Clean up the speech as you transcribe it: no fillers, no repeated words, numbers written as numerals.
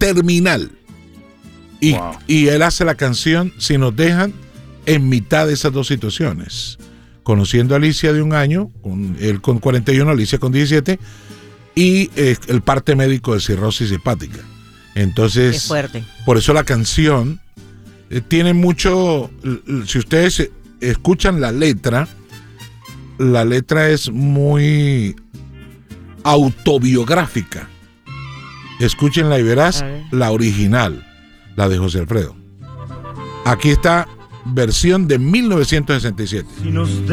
terminal. Y, Wow. y él hace la canción Si nos dejan en mitad de esas dos situaciones. Conociendo a Alicia de un año, él con 41, Alicia con 17, y el parte médico de cirrosis hepática. Entonces, Qué fuerte. por eso la canción tiene mucho. Si ustedes escuchan la letra es muy autobiográfica. Escúchenla y verás A ver. la original, la de José Alfredo. Aquí está, versión de 1967. Si nos